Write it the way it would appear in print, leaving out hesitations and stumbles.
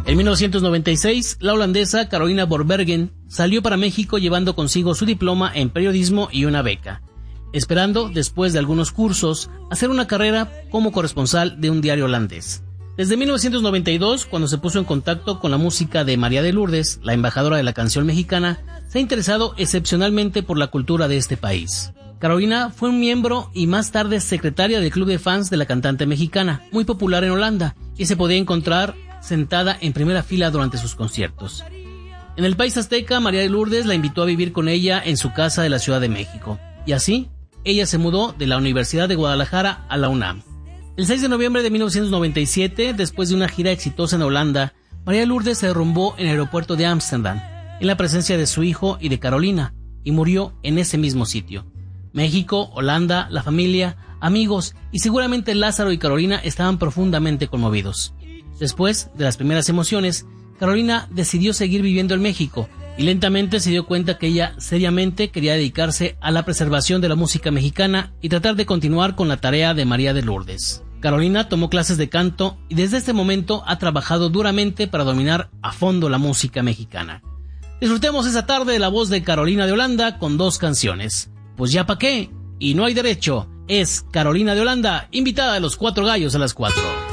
En 1996, la holandesa Carolina Borbergen salió para México llevando consigo su diploma en periodismo y una beca, esperando, después de algunos cursos, hacer una carrera como corresponsal de un diario holandés. Desde 1992, cuando se puso en contacto con la música de María de Lourdes, la embajadora de la canción mexicana, se ha interesado excepcionalmente por la cultura de este país. Carolina fue un miembro y más tarde secretaria del club de fans de la cantante mexicana, muy popular en Holanda, y se podía encontrar sentada en primera fila durante sus conciertos. En el país azteca, María de Lourdes la invitó a vivir con ella en su casa de la Ciudad de México, y así, ella se mudó de la Universidad de Guadalajara a la UNAM. El 6 de noviembre de 1997, después de una gira exitosa en Holanda, María de Lourdes se derrumbó en el aeropuerto de Ámsterdam, en la presencia de su hijo y de Carolina, y murió en ese mismo sitio. México, Holanda, la familia, amigos y seguramente Lázaro y Carolina estaban profundamente conmovidos. Después de las primeras emociones, Carolina decidió seguir viviendo en México y lentamente se dio cuenta que ella seriamente quería dedicarse a la preservación de la música mexicana y tratar de continuar con la tarea de María de Lourdes. Carolina tomó clases de canto y desde este momento ha trabajado duramente para dominar a fondo la música mexicana. Disfrutemos esa tarde de la voz de Carolina de Holanda con 2 canciones. Pues ya pa' qué, y no hay derecho, es Carolina de Holanda, invitada de los 4 gallos a las 4.